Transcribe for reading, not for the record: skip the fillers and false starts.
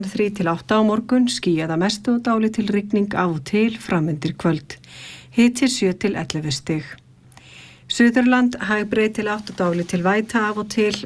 3 til 8 á morgun, skýjað að mestu og dálítil rigning af og til framundir kvöld. Hiti 7 til 11 stig. Suðurland hægbreytileg átt og dálítil væta af og til